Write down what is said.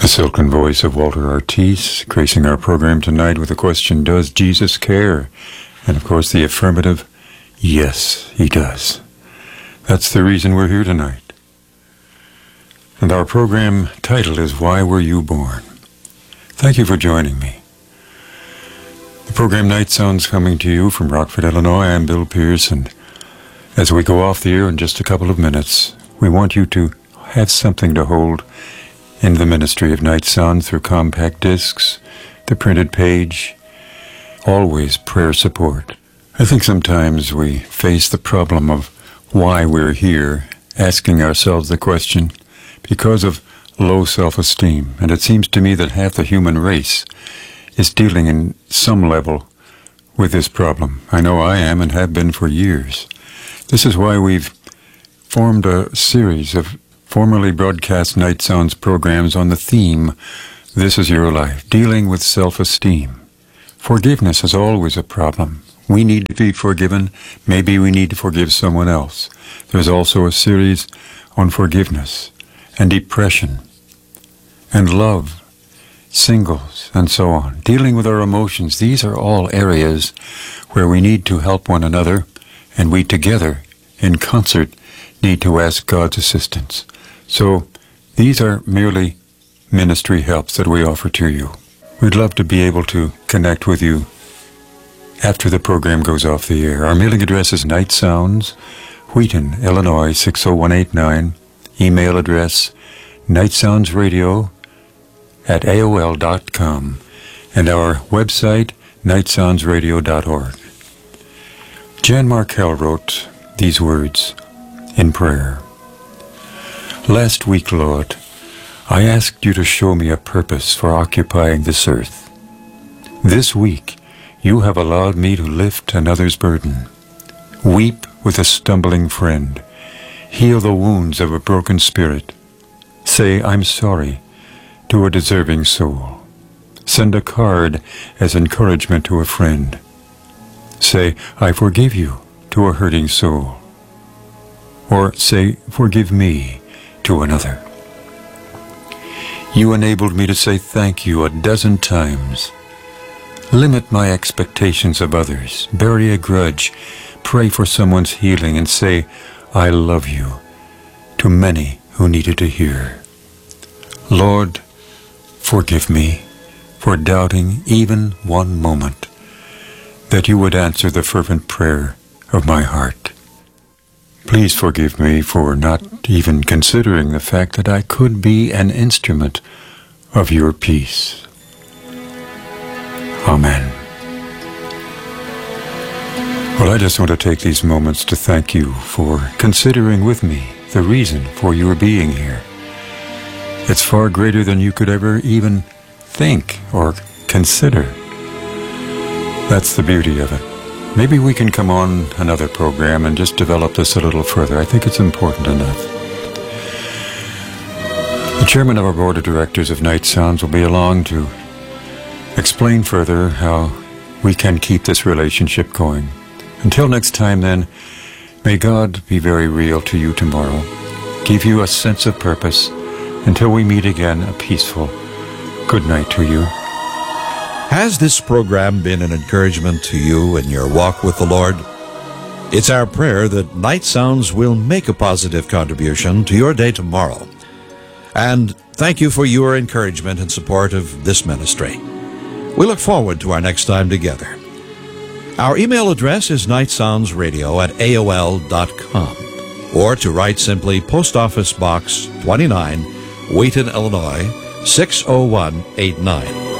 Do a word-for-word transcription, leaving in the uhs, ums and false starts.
The silken voice of Walter Ortiz, gracing our program tonight with the question, does Jesus care? And of course the affirmative, yes, he does. That's the reason we're here tonight. And our program title is Why Were You Born? Thank you for joining me. The program Night Sounds coming to you from Rockford, Illinois. I'm Bill Pierce, and as we go off the air in just a couple of minutes, we want you to have something to hold in the ministry of Night Sound through compact discs, the printed page, always prayer support. I think sometimes we face the problem of why we're here, asking ourselves the question, because of low self-esteem. And it seems to me that half the human race is dealing in some level with this problem. I know I am and have been for years. This is why we've formed a series of formerly broadcast Night Sounds programs on the theme, This Is Your Life, dealing with self-esteem. Forgiveness is always a problem. We need to be forgiven. Maybe we need to forgive someone else. There's also a series on forgiveness and depression and love, singles, and so on. Dealing with our emotions. These are all areas where we need to help one another, and we together, in concert, need to ask God's assistance. So these are merely ministry helps that we offer to you. We'd love to be able to connect with you after the program goes off the air. Our mailing address is Night Sounds, Wheaton, Illinois, six oh one eight nine. Email address, nightsoundsradio at A O L dot com. And our website, night sounds radio dot org. Jan Markell wrote these words in prayer. Last week, Lord, I asked you to show me a purpose for occupying this earth. This week, you have allowed me to lift another's burden, weep with a stumbling friend, heal the wounds of a broken spirit, say I'm sorry to a deserving soul, send a card as encouragement to a friend, say I forgive you to a hurting soul, or say forgive me to another. You enabled me to say thank you a dozen times. Limit my expectations of others, bury a grudge, pray for someone's healing, and say, I love you, to many who needed to hear. Lord, forgive me for doubting even one moment that you would answer the fervent prayer of my heart. Please forgive me for not even considering the fact that I could be an instrument of your peace. Amen. Well, I just want to take these moments to thank you for considering with me the reason for your being here. It's far greater than you could ever even think or consider. That's the beauty of it. Maybe we can come on another program and just develop this a little further. I think it's important enough. The chairman of our board of directors of Night Sounds will be along to explain further how we can keep this relationship going. Until next time then, may God be very real to you tomorrow, give you a sense of purpose. Until we meet again, a peaceful good night to you. Has this program been an encouragement to you in your walk with the Lord? It's our prayer that Night Sounds will make a positive contribution to your day tomorrow. And thank you for your encouragement and support of this ministry. We look forward to our next time together. Our email address is nightsoundsradio at A O L dot com, or to write simply Post Office Box twenty-nine, Wheaton, Illinois, six oh one eight nine.